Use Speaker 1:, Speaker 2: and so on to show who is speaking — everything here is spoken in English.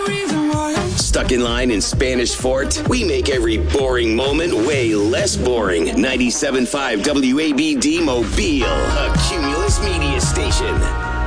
Speaker 1: Stuck in line in Spanish Fort? We make every boring moment way less boring. 97.5 WABD Mobile, a Cumulus media station.